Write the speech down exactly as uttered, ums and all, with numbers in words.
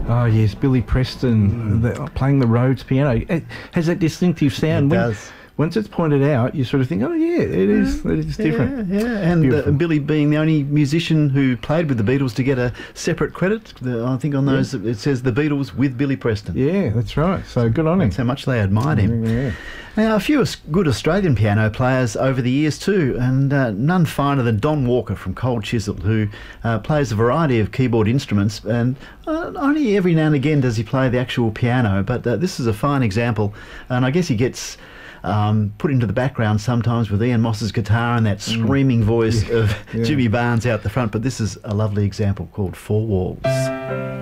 Oh yes, Billy Preston, mm. the, playing the Rhodes piano. It has that distinctive sound. It when, does. Once it's pointed out, you sort of think, oh yeah, it is. It is different. Yeah, yeah. And uh, Billy being the only musician who played with the Beatles to get a separate credit. The, I think on those yeah. it says the Beatles with Billy Preston. Yeah, that's right. So good on him. That's how much they admired him. Yeah. Now, a few good Australian piano players over the years too, and uh, none finer than Don Walker from Cold Chisel, who uh, plays a variety of keyboard instruments, and uh, only every now and again does he play the actual piano, but uh, this is a fine example, and I guess he gets um, put into the background sometimes with Ian Moss's guitar and that screaming mm. voice yeah. of yeah. Jimmy Barnes out the front, but this is a lovely example called Four Walls.